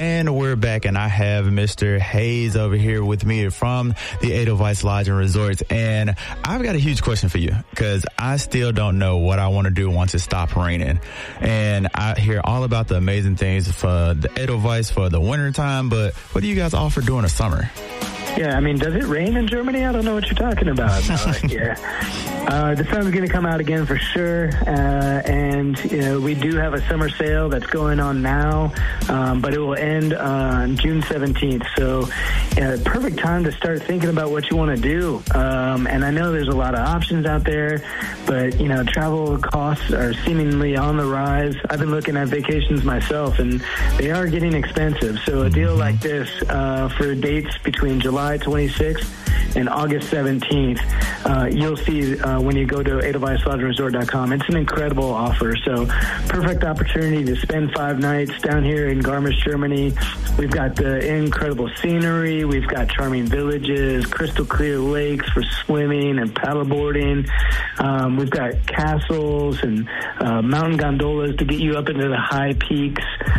And we're back, and I have Mr. Hayes over here with me from the Edelweiss Lodge and Resorts. And I've got a huge question for you, because I still don't know what I want to do once it stops raining. And I hear all about the amazing things for the Edelweiss for the winter time, but what do you guys offer during the summer? Yeah, I mean, does it rain in Germany? I don't know what you're talking about. The sun's going to come out again for sure, and we do have a summer sale that's going on now, but it will end on June 17th. So, perfect time to start thinking about what you want to do. And I know there's a lot of options out there, but travel costs are seemingly on the rise. I've been looking at vacations myself, and they are getting expensive. So a deal like this for dates between July 26th and August 17th, you'll see when you go to EdelweissLodgeResort.com. It's an incredible offer. So perfect opportunity to spend 5 nights down here in Garmisch, Germany. We've got the incredible scenery. We've got charming villages, crystal clear lakes for swimming and paddleboarding. We've got castles and mountain gondolas to get you up into the high peaks.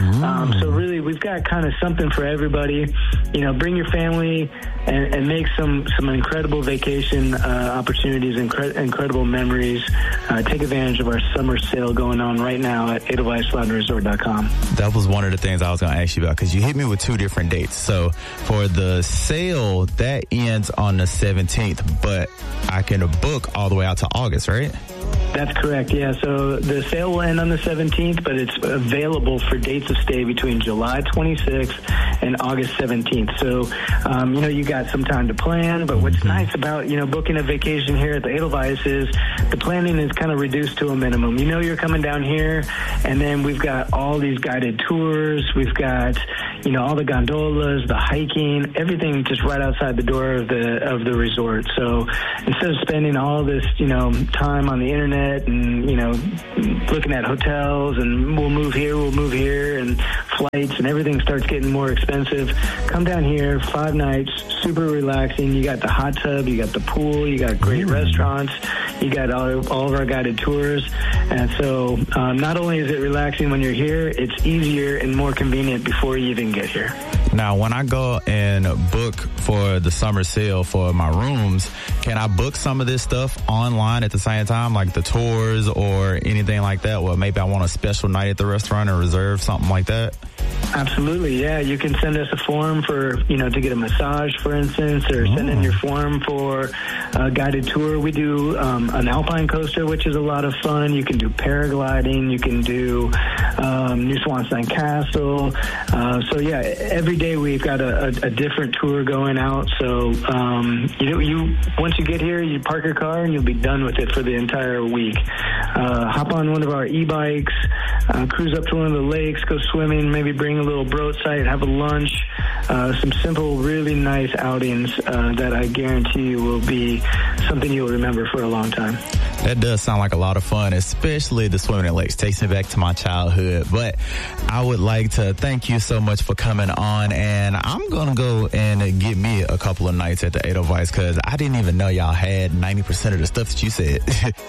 So really, we've got kind of something for everybody. Bring your family and make some incredible vacation opportunities, incredible memories. Take advantage of our summer sale going on right now at EdelweissLodgeResort.com. That was one of the things I was going to ask you about, because you hit me with 2 different dates. So for the sale, that ends on the 17th, but I can book all the way out to August, right? That's correct, yeah. So the sale will end on the 17th, but it's available for dates of stay between July 26th and August 17th. So, you got some time to plan, but what's nice about, booking a vacation here at the Edelweiss is the planning is kind of reduced to a minimum. You're coming down here, and then we've got all these guided tours. We've got, all the gondolas, the hiking, everything just right outside the door of the resort. So instead of spending all this, time on the internet and, looking at hotels and we'll move here and flights and everything starts getting more expensive, come down here, 5 nights, super relaxing. You got the hot tub, you got the pool, you got great restaurants, you got all of our guided tours. And so not only is it relaxing when you're here, it's easier and more convenient before you even get here. Now, when I go and book for the summer sale for my rooms, can I book some of this stuff online at the same time, like the tours or anything like that? Well, maybe I want a special night at the restaurant and reserve something like that? Absolutely, yeah. You can send us a form for, to get a massage, for instance, or send in your form for a guided tour. We do an alpine coaster, which is a lot of fun. You can do paragliding. You can do Neuschwanstein Castle. So, yeah, every day we've got a different tour going out. So, once you get here, you park your car and you'll be done with it for the entire week. Hop on one of our e-bikes, cruise up to one of the lakes, go swimming, maybe bring a little broadside, have a lunch, some simple, really nice outings that I guarantee you will be something you'll remember for a long time. That does sound like a lot of fun, especially the swimming in lakes. Takes me back to my childhood. But I would like to thank you so much for coming on, and I'm going to go and get me a couple of nights at the Edelweiss, because I didn't even know y'all had 90% of the stuff that you said.